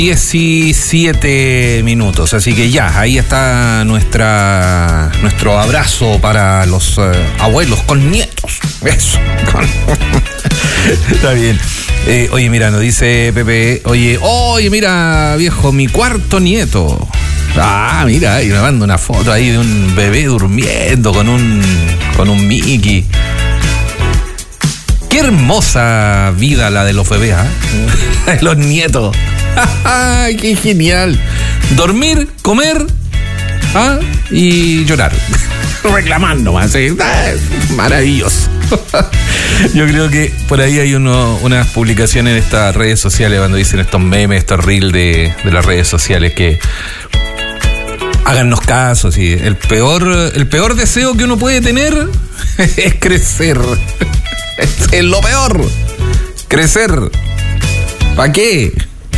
17 minutos, así que ya, ahí está nuestro abrazo para los abuelos con nietos. Eso. Está bien. Oye, mira, nos dice Pepe, oye, mira, viejo, mi cuarto nieto. Ah, mira, y me manda una foto ahí de un bebé durmiendo con un Mickey. Qué hermosa vida la de los bebés, ¿eh? Los nietos. ¡Qué genial! Dormir, comer, y llorar. Reclamando más. Maravilloso. Yo creo que por ahí hay unas publicaciones en estas redes sociales cuando dicen estos memes, estos reels de las redes sociales que hágannos caso, sí. El peor deseo que uno puede tener es crecer. Es lo peor. Crecer. ¿Para qué?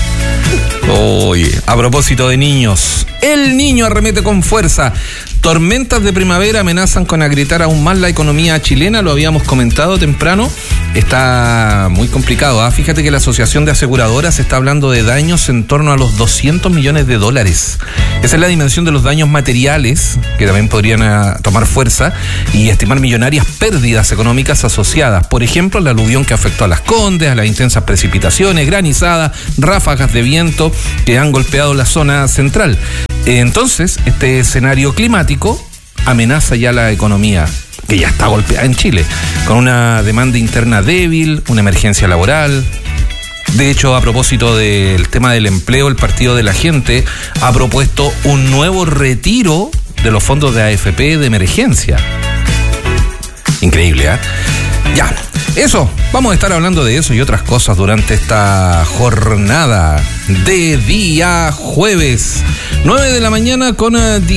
Oye, a propósito de niños, el niño arremete con fuerza. Tormentas de primavera amenazan con agrietar aún más la economía chilena, lo habíamos comentado temprano. Está muy complicado. Fíjate que la Asociación de Aseguradoras está hablando de daños en torno a los $200 millones. Esa es la dimensión de los daños materiales, que también podrían tomar fuerza, y estimar millonarias pérdidas económicas asociadas. Por ejemplo, la aluvión que afectó a Las Condes, a las intensas precipitaciones, granizadas, ráfagas de viento que han golpeado la zona central. Entonces, este escenario climático amenaza ya la economía, que ya está golpeada en Chile, con una demanda interna débil, una emergencia laboral. De hecho, a propósito del tema del empleo, el Partido de la Gente ha propuesto un nuevo retiro de los fondos de AFP de emergencia. Increíble, ¿eh? Ya, eso, vamos a estar hablando de eso y otras cosas durante esta jornada de día jueves, 9 de la mañana con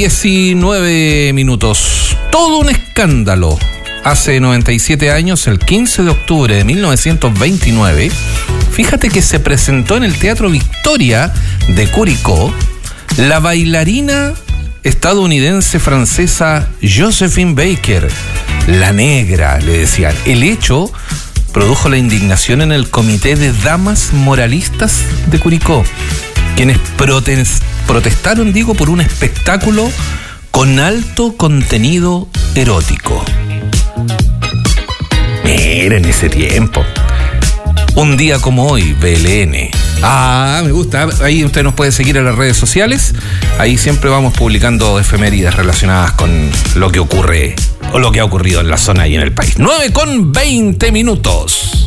19 minutos. Todo un escándalo. Hace 97 años, el 15 de octubre de 1929, fíjate que se presentó en el Teatro Victoria de Curicó la bailarina estadounidense francesa Josephine Baker, la negra, le decían. El hecho produjo la indignación en el Comité de Damas Moralistas de Curicó, quienes protestaron, por un espectáculo con alto contenido erótico. Miren ese tiempo. Un día como hoy, BLN. Me gusta. Ahí usted nos puede seguir en las redes sociales. Ahí siempre vamos publicando efemérides relacionadas con lo que ocurre o lo que ha ocurrido en la zona y en el país. 9:20 minutos.